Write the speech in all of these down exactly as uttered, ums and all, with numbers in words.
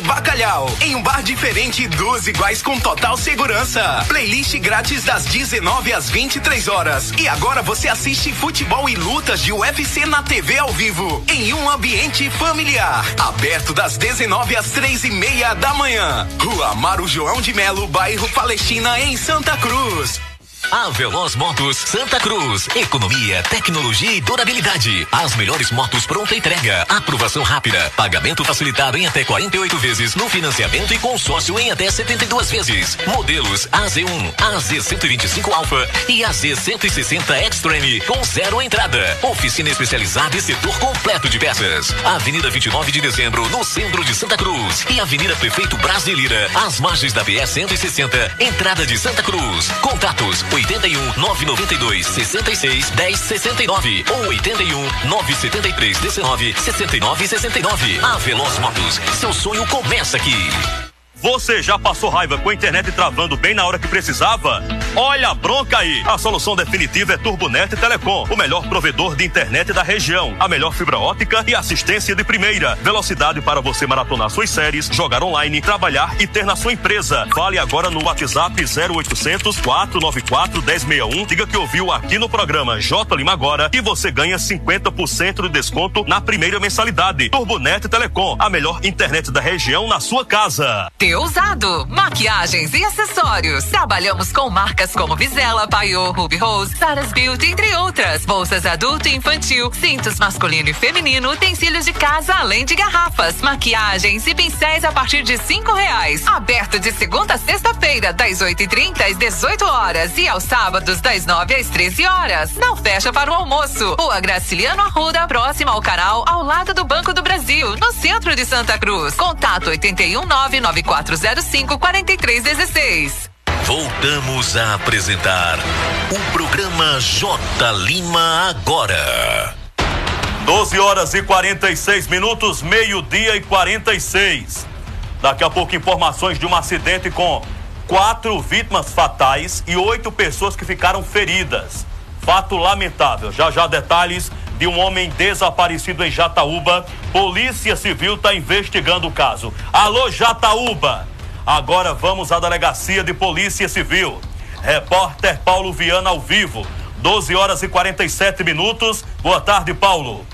Bacalhau, em um bar diferente, duas iguais com total segurança. Playlist grátis das dezenove às vinte e três horas. E agora você assiste futebol e lutas de U F C na T V ao vivo, em um ambiente familiar. Aberto das dezenove às três e meia da manhã. Rua Amaro João de Melo, bairro Palestina, em Santa Cruz. A Veloz Motos Santa Cruz. Economia, tecnologia e durabilidade. As melhores motos pronta entrega. Aprovação rápida. Pagamento facilitado em até quarenta e oito vezes no financiamento e consórcio em até setenta e duas vezes. Modelos A Z um, A Z cento e vinte e cinco Alpha e A Z cento e sessenta Extreme com zero entrada. Oficina especializada e setor completo de peças. Avenida vinte e nove de dezembro, no centro de Santa Cruz. E Avenida Prefeito Braz de Lira, às margens da B S cento e sessenta, entrada de Santa Cruz. Contatos oitenta e um, nove noventa e dois, sessenta e seis, dez, sessenta e nove ou oitenta e um, nove setenta e três, dezenove, sessenta e nove, sessenta e nove. A Veloz Motos, seu sonho começa aqui. Você já passou raiva com a internet travando bem na hora que precisava? Olha a bronca aí! A solução definitiva é Turbonet Telecom, o melhor provedor de internet da região. A melhor fibra ótica e assistência de primeira. Velocidade para você maratonar suas séries, jogar online, trabalhar e ter na sua empresa. Fale agora no WhatsApp zero oitocentos, quatrocentos e noventa e quatro, dez sessenta e um. Diga que ouviu aqui no programa J Lima Agora e você ganha cinquenta por cento de desconto na primeira mensalidade. Turbonet Telecom, a melhor internet da região na sua casa. Usado, maquiagens e acessórios. Trabalhamos com marcas como Vizela, Paiô, Ruby Rose, Sarah's Beauty, entre outras. Bolsas adulto e infantil, cintos masculino e feminino, utensílios de casa, além de garrafas, maquiagens e pincéis a partir de cinco reais. Aberto de segunda a sexta-feira, das oito e trinta às dezoito horas e aos sábados, das nove às treze horas. Não fecha para o almoço. Rua Graciliano Arruda, próximo ao canal, ao lado do Banco do Brasil, no centro de Santa Cruz. Contato oito um, nove nove quatro zero cinco, quatro três um seis. Voltamos a apresentar o programa J Lima Agora. doze horas e quarenta e seis minutos, meio-dia e quarenta e seis. Daqui a pouco, informações de um acidente com quatro vítimas fatais e oito pessoas que ficaram feridas. Fato lamentável. Já já detalhes de um homem desaparecido em Jataúba. Polícia Civil está investigando o caso. Alô, Jataúba! Agora vamos à Delegacia de Polícia Civil. Repórter Paulo Viana ao vivo. doze horas e quarenta e sete minutos. Boa tarde, Paulo.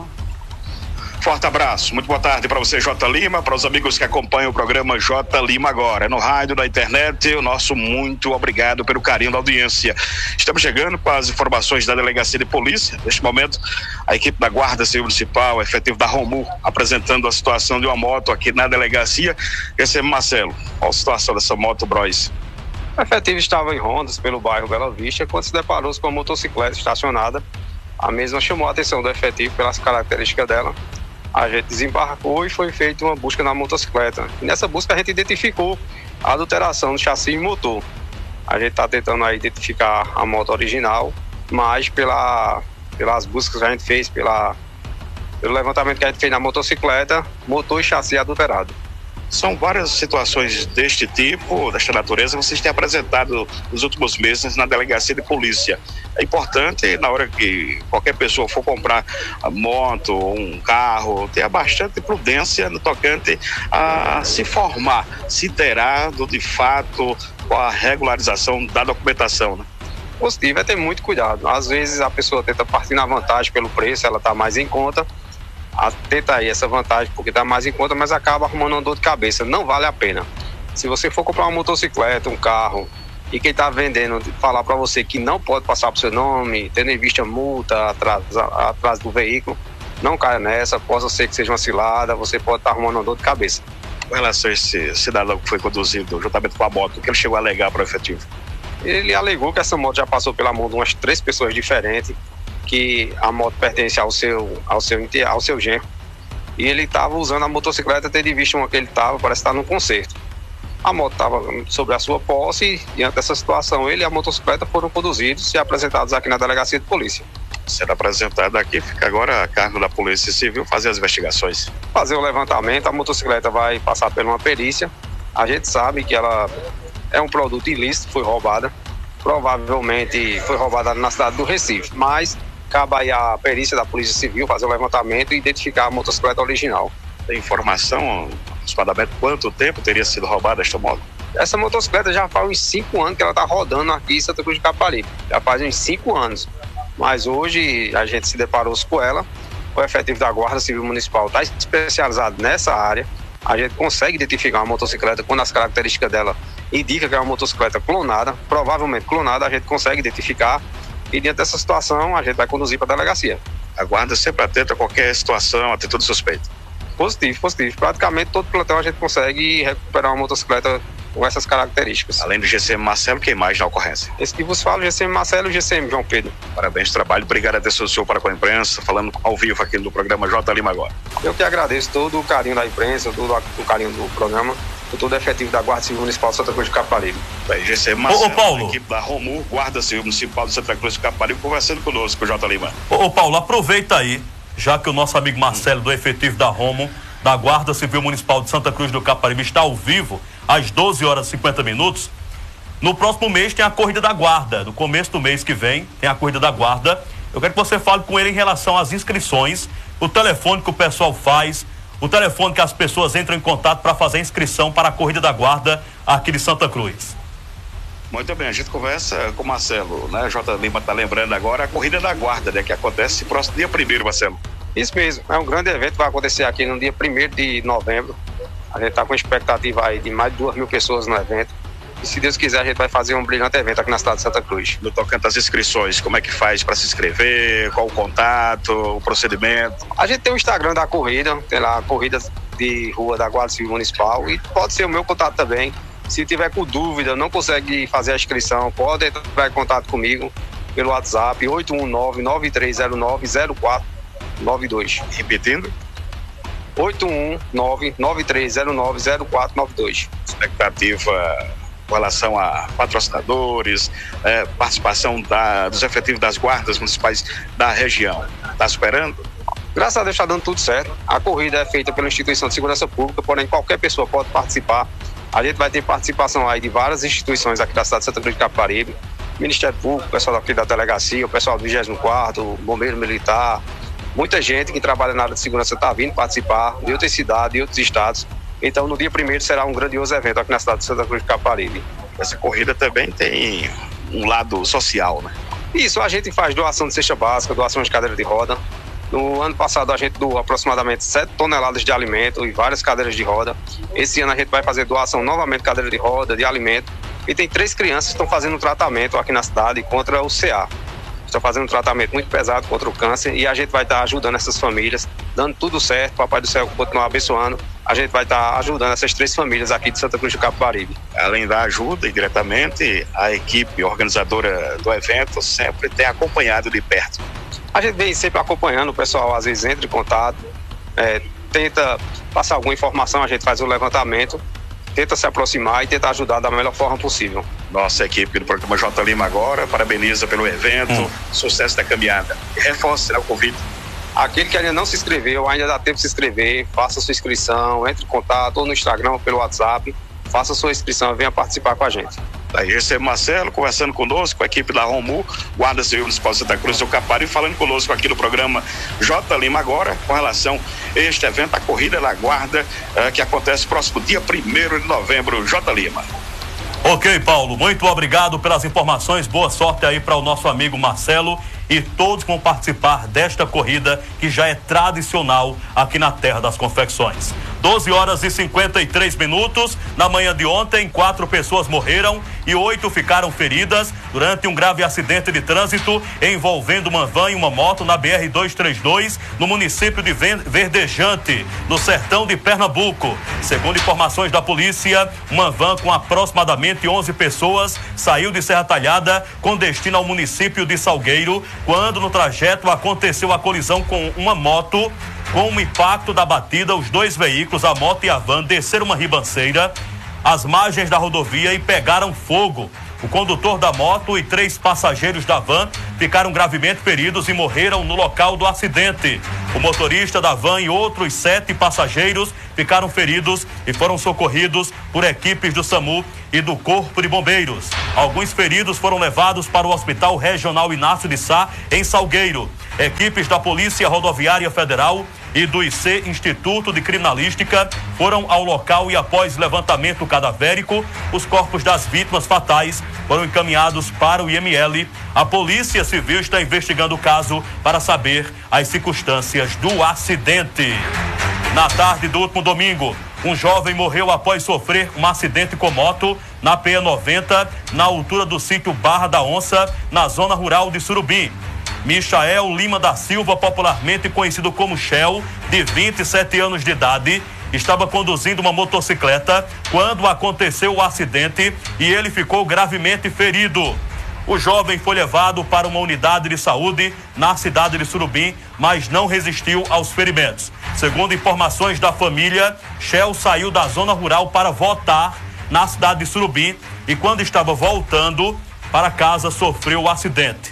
Forte abraço, muito boa tarde para você, J Lima, para os amigos que acompanham o programa J Lima Agora, no rádio, na internet. O nosso muito obrigado pelo carinho da audiência. Estamos chegando com as informações da Delegacia de Polícia. Neste momento, a equipe da Guarda Civil Municipal, efetivo da Romu, apresentando a situação de uma moto aqui na delegacia. Esse é Marcelo. Qual a situação dessa moto, Bros? O efetivo estava em rondas pelo bairro Bela Vista quando se deparou com a motocicleta estacionada. A mesma chamou a atenção do efetivo pelas características dela. A gente desembarcou e foi feita uma busca na motocicleta. E nessa busca a gente identificou a adulteração do chassi e motor. A gente está tentando aí identificar a moto original, mas pela, pelas buscas que a gente fez, pela, pelo levantamento que a gente fez na motocicleta, motor e chassi adulterado. São várias situações deste tipo, desta natureza, que vocês têm apresentado nos últimos meses na Delegacia de Polícia. É importante, na hora que qualquer pessoa for comprar a moto ou um carro, ter bastante prudência no tocante a se formar, se terá de fato com a regularização da documentação, né? Positivo é ter muito cuidado. Às vezes a pessoa tenta partir na vantagem pelo preço, ela está mais em conta. Tenta aí essa vantagem porque está mais em conta, mas acaba arrumando uma dor de cabeça. Não vale a pena. Se você for comprar uma motocicleta, um carro, e quem está vendendo falar para você que não pode passar para o seu nome, tendo em vista multa atrás, atrás do veículo, não caia nessa. Possa ser que seja uma cilada, você pode estar tá arrumando uma dor de cabeça. Com relação a esse cidadão que foi conduzido juntamente com a moto, o que ele chegou a alegar para o efetivo? Ele alegou que essa moto já passou pela mão de umas três pessoas diferentes, que a moto pertence ao seu, ao seu, ao seu genro. E ele estava usando a motocicleta, tendo em vista uma que ele estava, parece estar num concerto. A moto estava sobre a sua posse e, diante dessa situação, ele e a motocicleta foram conduzidos e apresentados aqui na Delegacia de Polícia. Sendo apresentado aqui, fica agora a cargo da Polícia Civil fazer as investigações. Fazer o levantamento, a motocicleta vai passar por uma perícia. A gente sabe que ela é um produto ilícito, foi roubada. Provavelmente foi roubada na cidade do Recife, mas cabe aí a perícia da Polícia Civil fazer o levantamento e identificar a motocicleta original. Tem informação aproximadamente quanto tempo teria sido roubada esta moto? Essa motocicleta já faz uns cinco anos que ela está rodando aqui em Santa Cruz de Caparibe. Já faz uns cinco anos. Mas hoje a gente se deparou com ela. O efetivo da Guarda Civil Municipal está especializado nessa área. A gente consegue identificar uma motocicleta quando as características dela indicam que é uma motocicleta clonada, provavelmente clonada, a gente consegue identificar. E diante dessa situação, a gente vai conduzir para a delegacia. A Guarda sempre atenta a qualquer situação, atitude suspeita. Positivo, positivo. Praticamente todo plantão a gente consegue recuperar uma motocicleta com essas características. Além do G C M Marcelo, quem mais na ocorrência? Esse que vos falo, G C M Marcelo e o G C M João Pedro. Parabéns, trabalho. Obrigado a atenção do senhor para com a imprensa, falando ao vivo aqui no programa J. Lima Agora. Eu que agradeço todo o carinho da imprensa, todo o carinho do programa, todo o efetivo da Guarda Civil Municipal de Santa Cruz de Caparibe. Bem, G C M Marcelo, ô, ô, Paulo. A equipe da Romur, Guarda Civil Municipal de Santa Cruz de Caparibe, conversando conosco, J. Lima. Ô, ô Paulo, aproveita aí, já que o nosso amigo Marcelo, do efetivo da Romo, da Guarda Civil Municipal de Santa Cruz do Caparibe, está ao vivo às doze horas e cinquenta minutos. No próximo mês tem a Corrida da Guarda. No começo do mês que vem tem a Corrida da Guarda. Eu quero que você fale com ele em relação às inscrições, o telefone que o pessoal faz, o telefone que as pessoas entram em contato para fazer a inscrição para a Corrida da Guarda aqui de Santa Cruz. Muito bem, a gente conversa com o Marcelo, né? J. Lima está lembrando agora a Corrida da Guarda, né? Que acontece próximo dia primeiro, Marcelo. Isso mesmo, é um grande evento que vai acontecer aqui no dia primeiro de novembro. A gente está com expectativa aí de mais de duas mil pessoas no evento. E se Deus quiser, a gente vai fazer um brilhante evento aqui na cidade de Santa Cruz. No tocante às inscrições, como é que faz para se inscrever? Qual o contato, o procedimento? A gente tem o Instagram da corrida, tem lá a corrida de rua da Guarda Civil Municipal, e pode ser o meu contato também. Se tiver com dúvida, não consegue fazer a inscrição, pode entrar em contato comigo pelo WhatsApp oito um nove, nove três zero nove, zero quatro nove dois. Repetindo? oito um nove, nove três zero nove, zero quatro nove dois. Expectativa com relação a patrocinadores, é, participação da, dos efetivos das guardas municipais da região. Está superando? Graças a Deus está dando tudo certo. A corrida é feita pela Instituição de Segurança Pública, porém qualquer pessoa pode participar. A gente vai ter participação aí de várias instituições aqui da cidade de Santa Cruz de Caparibe, Ministério Público, o pessoal aqui da delegacia, o pessoal do vigésimo quarto, o Bombeiro Militar. Muita gente que trabalha na área de segurança está vindo participar de outras cidades, de outros estados. Então, no dia primeiro será um grandioso evento aqui na cidade de Santa Cruz de Caparibe. Essa corrida também tem um lado social, né? Isso, a gente faz doação de cesta básica, doação de cadeira de roda. No ano passado a gente doou aproximadamente sete toneladas de alimento e várias cadeiras de roda. Esse ano a gente vai fazer doação novamente de cadeira de roda, de alimento. E tem três crianças que estão fazendo um tratamento aqui na cidade contra o C A. Estão fazendo um tratamento muito pesado contra o câncer e a gente vai estar ajudando essas famílias, dando tudo certo, Papai do Céu continuar abençoando. A gente vai estar ajudando essas três famílias aqui de Santa Cruz do Caparibe. Além da ajuda e diretamente, a equipe organizadora do evento sempre tem acompanhado de perto. A gente vem sempre acompanhando, o pessoal às vezes entra em contato, é, tenta passar alguma informação, a gente faz o levantamento, tenta se aproximar e tenta ajudar da melhor forma possível. Nossa equipe do programa J. Lima Agora parabeniza pelo evento, hum. sucesso da caminhada. E reforça, né, o convite. Aquele que ainda não se inscreveu, ainda dá tempo de se inscrever, faça sua inscrição, entre em contato ou no Instagram ou pelo WhatsApp, faça sua inscrição e venha participar com a gente. Aí, G C Marcelo conversando conosco, a equipe da Romu, Guarda Civil Municipal de Santa Cruz do Caparibe, falando conosco aqui no programa J. Lima Agora, com relação a este evento, a Corrida da Guarda, uh, que acontece próximo dia primeiro de novembro, J. Lima. Ok, Paulo, muito obrigado pelas informações, boa sorte aí para o nosso amigo Marcelo e todos vão participar desta corrida que já é tradicional aqui na Terra das Confecções. doze horas e cinquenta e três minutos. Na manhã de ontem, quatro pessoas morreram e oito ficaram feridas durante um grave acidente de trânsito envolvendo uma van e uma moto na B R duzentos e trinta e dois, no município de Verdejante, no sertão de Pernambuco. Segundo informações da polícia, uma van com aproximadamente onze pessoas saiu de Serra Talhada com destino ao município de Salgueiro, quando no trajeto aconteceu a colisão com uma moto. Com o impacto da batida, os dois veículos, a moto e a van, desceram uma ribanceira às margens da rodovia e pegaram fogo. O condutor da moto e três passageiros da van ficaram gravemente feridos e morreram no local do acidente. O motorista da van e outros sete passageiros ficaram feridos e foram socorridos por equipes do SAMU e do Corpo de Bombeiros. Alguns feridos foram levados para o Hospital Regional Inácio de Sá, em Salgueiro. Equipes da Polícia Rodoviária Federal e do I C, Instituto de Criminalística, foram ao local e, após levantamento cadavérico, os corpos das vítimas fatais foram encaminhados para o I M L. A Polícia Civil está investigando o caso para saber as circunstâncias do acidente. Na tarde do último domingo, um jovem morreu após sofrer um acidente com moto na P E noventa, na altura do sítio Barra da Onça, na zona rural de Surubim. Michael Lima da Silva, popularmente conhecido como Shell, de vinte e sete anos de idade, estava conduzindo uma motocicleta quando aconteceu o acidente e ele ficou gravemente ferido. O jovem foi levado para uma unidade de saúde na cidade de Surubim, mas não resistiu aos ferimentos. Segundo informações da família, Shell saiu da zona rural para voltar na cidade de Surubim e, quando estava voltando para casa, sofreu o acidente.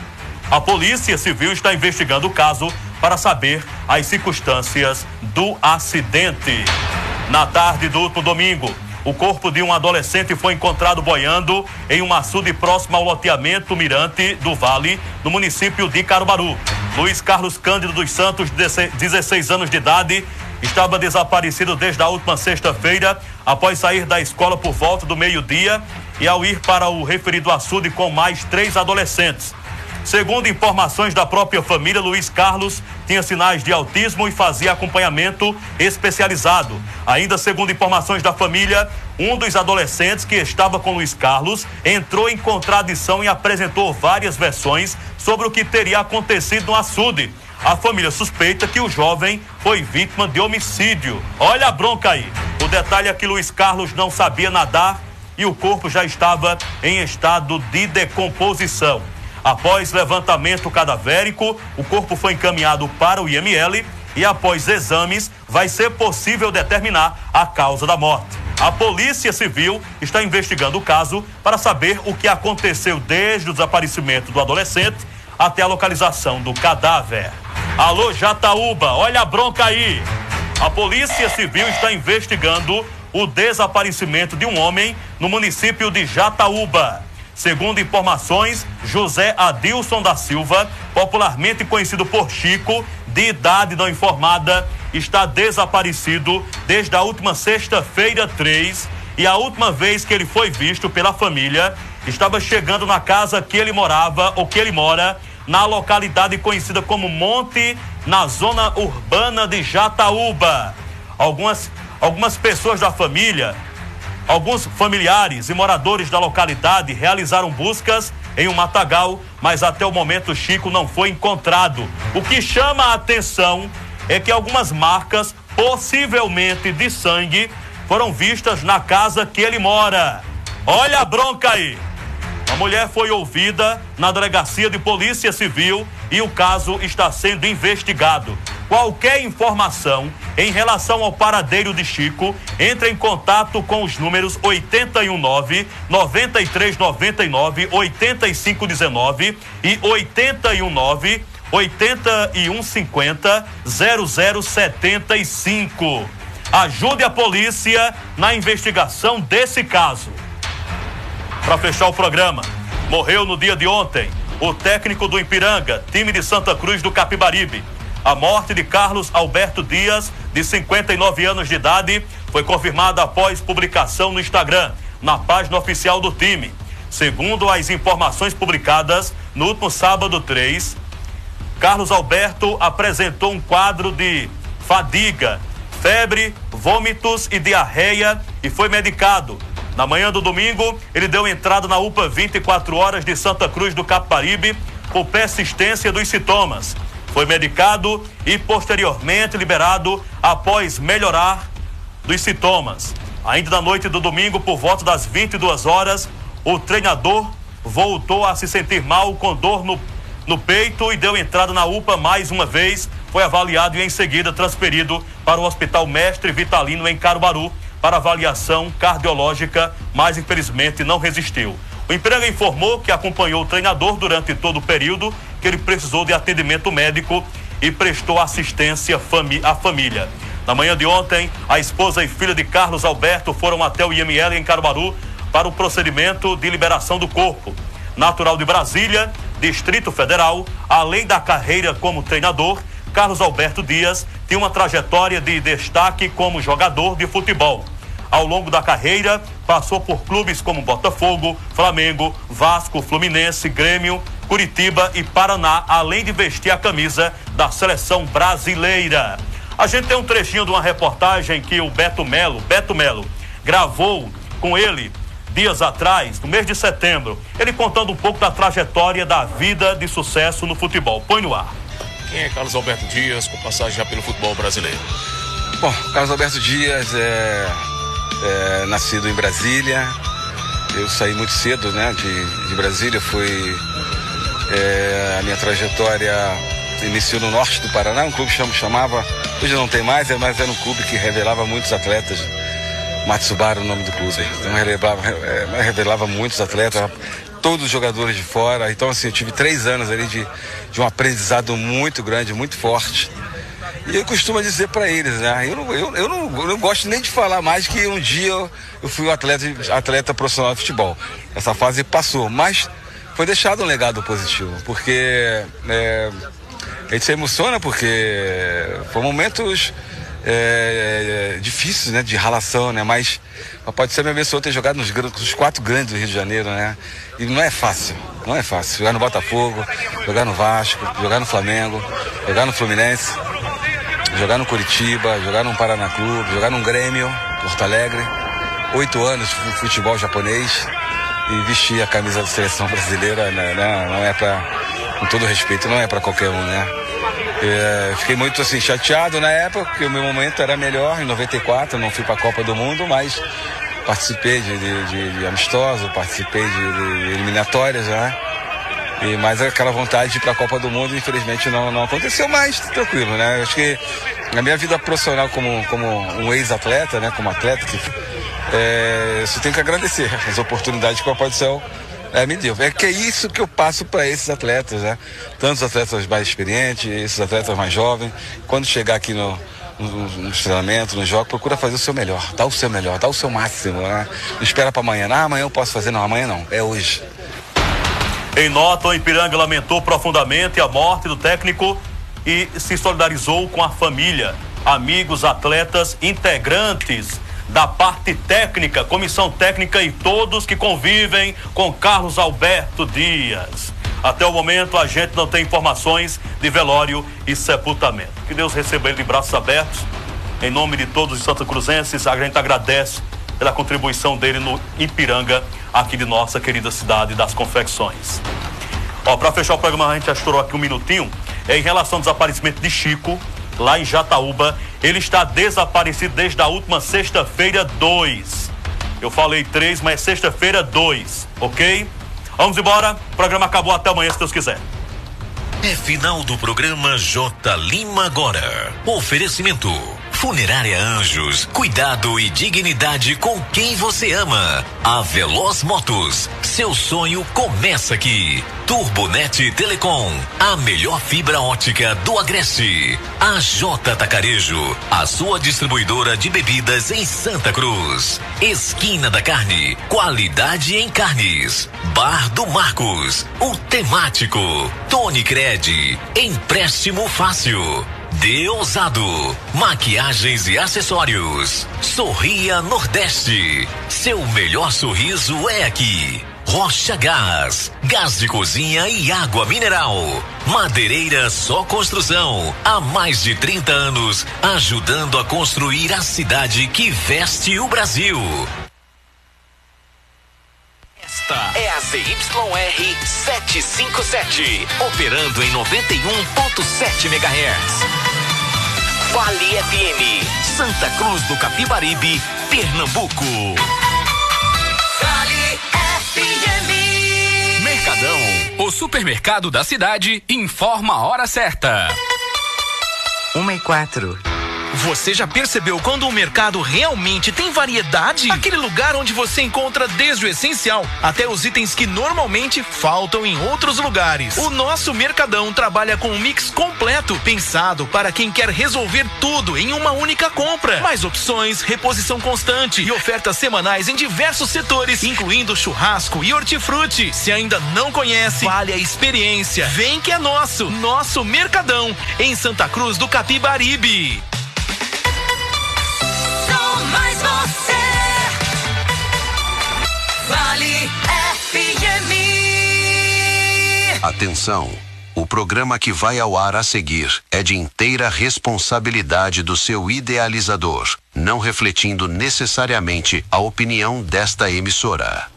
A Polícia Civil está investigando o caso para saber as circunstâncias do acidente. Na tarde do último domingo, o corpo de um adolescente foi encontrado boiando em um açude próximo ao loteamento Mirante do Vale, no município de Caruaru. Luiz Carlos Cândido dos Santos, dezesseis anos de idade, estava desaparecido desde a última sexta-feira, após sair da escola por volta do meio-dia e ao ir para o referido açude com mais três adolescentes. Segundo informações da própria família, Luiz Carlos tinha sinais de autismo e fazia acompanhamento especializado. Ainda segundo informações da família, um dos adolescentes que estava com Luiz Carlos entrou em contradição e apresentou várias versões sobre o que teria acontecido no açude. A família suspeita que o jovem foi vítima de homicídio. Olha a bronca aí. O detalhe é que Luiz Carlos não sabia nadar e o corpo já estava em estado de decomposição. Após levantamento cadavérico, o corpo foi encaminhado para o I M L e, após exames, vai ser possível determinar a causa da morte. A Polícia Civil está investigando o caso para saber o que aconteceu desde o desaparecimento do adolescente até a localização do cadáver. Alô, Jataúba, olha a bronca aí. A Polícia Civil está investigando o desaparecimento de um homem no município de Jataúba. Segundo informações, José Adilson da Silva, popularmente conhecido por Chico, de idade não informada, está desaparecido desde a última sexta-feira três e a última vez que ele foi visto pela família estava chegando na casa que ele morava ou que ele mora na localidade conhecida como Monte, na zona urbana de Jataúba. Algumas, algumas pessoas da família Alguns familiares e moradores da localidade realizaram buscas em um matagal, mas até o momento Chico não foi encontrado. O que chama a atenção é que algumas marcas, possivelmente de sangue, foram vistas na casa que ele mora. Olha a bronca aí. A mulher foi ouvida na delegacia de Polícia Civil e o caso está sendo investigado. Qualquer informação em relação ao paradeiro de Chico, entre em contato com os números oito um nove, nove três nove nove, oito cinco um nove e oito um nove, oito um cinco zero, zero zero sete cinco. Ajude a polícia na investigação desse caso. Para fechar o programa, morreu no dia de ontem o técnico do Ipiranga, time de Santa Cruz do Capibaribe. A morte de Carlos Alberto Dias, de cinquenta e nove anos de idade, foi confirmada após publicação no Instagram, na página oficial do time. Segundo as informações publicadas no último sábado três, Carlos Alberto apresentou um quadro de fadiga, febre, vômitos e diarreia e foi medicado. Na manhã do domingo, ele deu entrada na U P A vinte e quatro horas de Santa Cruz do Capibaribe por persistência dos sintomas. Foi medicado e posteriormente liberado após melhorar dos sintomas. Ainda na noite do domingo, por volta das vinte e duas horas, o treinador voltou a se sentir mal com dor no, no peito e deu entrada na U P A mais uma vez. Foi avaliado e em seguida transferido para o Hospital Mestre Vitalino em Caruaru para avaliação cardiológica, mas infelizmente não resistiu. O Ipiranga informou que acompanhou o treinador durante todo o período que ele precisou de atendimento médico e prestou assistência à família. Na manhã de ontem, a esposa e filha de Carlos Alberto foram até o I M L em Caruaru para o procedimento de liberação do corpo. Natural de Brasília, Distrito Federal, além da carreira como treinador, Carlos Alberto Dias tem uma trajetória de destaque como jogador de futebol. Ao longo da carreira, passou por clubes como Botafogo, Flamengo, Vasco, Fluminense, Grêmio, Curitiba e Paraná, além de vestir a camisa da seleção brasileira. A gente tem um trechinho de uma reportagem que o Beto Melo, Beto Melo, gravou com ele dias atrás, no mês de setembro, ele contando um pouco da trajetória da vida de sucesso no futebol. Põe no ar. Quem é Carlos Alberto Dias, com passagem já pelo futebol brasileiro? Bom, Carlos Alberto Dias é, é nascido em Brasília. Eu saí muito cedo, né, de, de Brasília. Fui é, a minha trajetória iniciou no norte do Paraná, um clube que chamava, hoje não tem mais, mas era um clube que revelava muitos atletas. Matsubara, o nome do clube. Então revelava, revelava muitos atletas, todos os jogadores de fora. Então, assim, eu tive três anos ali de, de um aprendizado muito grande, muito forte. E eu costumo dizer para eles, né? Eu não, eu, eu, não, eu não gosto nem de falar mais que um dia eu, eu fui um atleta, atleta profissional de futebol. Essa fase passou, mas foi deixado um legado positivo, porque é, a gente se emociona, porque foram momentos É, é, difícil, né, de relação, né, mas pode ser me abençoou ter jogado nos, nos quatro grandes do Rio de Janeiro, né, e não é fácil, não é fácil, jogar no Botafogo, jogar no Vasco, jogar no Flamengo, jogar no Fluminense, jogar no Curitiba, jogar no Paraná Clube, jogar no Grêmio, Porto Alegre, oito anos de futebol japonês e vestir a camisa da seleção brasileira, né, não, não é pra, com todo respeito, não é pra qualquer um, né. É, fiquei muito assim chateado na época, porque o meu momento era melhor. Em noventa e quatro eu não fui para a Copa do Mundo, mas participei de, de, de, de amistoso, participei de, de eliminatórias, né? E mais aquela vontade de ir para a Copa do Mundo, infelizmente não, não aconteceu, mas tranquilo, né? Acho que na minha vida profissional como, como um ex-atleta, né? Como atleta, que, é, você tem que agradecer as oportunidades que o Papai do Céu É, me deu. É que é isso que eu passo para esses atletas, né? Tantos atletas mais experientes, esses atletas mais jovens. Quando chegar aqui no, no, no treinamento, no jogo, procura fazer o seu melhor. Dá o seu melhor, dá o seu máximo, né? Não espera para amanhã. Ah, amanhã eu posso fazer. Não, amanhã não. É hoje. Em nota, o Ipiranga lamentou profundamente a morte do técnico e se solidarizou com a família, amigos, atletas, integrantes da parte técnica, comissão técnica e todos que convivem com Carlos Alberto Dias. Até o momento a gente não tem informações de velório e sepultamento. Que Deus receba ele de braços abertos. Em nome de todos os santacruzenses, a gente agradece pela contribuição dele no Ipiranga, aqui de nossa querida cidade das confecções. Ó, para fechar o programa, a gente já estourou aqui um minutinho. É em relação ao desaparecimento de Chico, lá em Jataúba. Ele está desaparecido desde a última sexta-feira, dois. Eu falei três, mas é sexta-feira, dois, ok? Vamos embora, o programa acabou, até amanhã, se Deus quiser. É final do programa J. Lima agora. Oferecimento: Funerária Anjos, cuidado e dignidade com quem você ama. A Veloz Motos, seu sonho começa aqui. Turbonet Telecom, a melhor fibra ótica do Agreste. A J Tacarejo, a sua distribuidora de bebidas em Santa Cruz. Esquina da Carne, qualidade em carnes. Bar do Marcos, o temático. Tony Cred, empréstimo fácil. Deusado, maquiagens e acessórios. Sorria Nordeste, seu melhor sorriso é aqui. Rocha Gás, gás de cozinha e água mineral. Madeireira Só Construção, há mais de trinta anos, ajudando a construir a cidade que veste o Brasil. Esta é a Z Y R setecentos e cinquenta e sete, operando em noventa e um ponto sete megahertz. Vale F M, Santa Cruz do Capibaribe, Pernambuco. Vale F M. Mercadão, o supermercado da cidade, informa a hora certa. Uma e quatro. Você já percebeu quando o mercado realmente tem variedade? Aquele lugar onde você encontra desde o essencial até os itens que normalmente faltam em outros lugares. O nosso Mercadão trabalha com um mix completo, pensado para quem quer resolver tudo em uma única compra. Mais opções, reposição constante e ofertas semanais em diversos setores, incluindo churrasco e hortifruti. Se ainda não conhece, vale a experiência. Vem que é nosso, nosso Mercadão, em Santa Cruz do Capibaribe. Sou mais você. Vale F M. Atenção! O programa que vai ao ar a seguir é de inteira responsabilidade do seu idealizador, não refletindo necessariamente a opinião desta emissora.